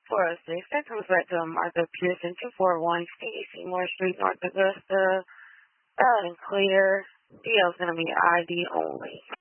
406. That comes back to Martha Pearson, 241 Seymour Street, North Augusta. Loud and clear. DL's going to be ID only.